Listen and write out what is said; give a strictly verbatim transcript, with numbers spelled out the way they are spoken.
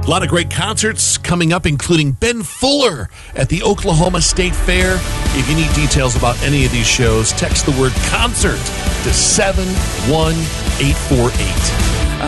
A lot of great concerts coming up, including Ben Fuller at the Oklahoma State Fair. If you need details about any of these shows, text the word concert to seven one eight four eight.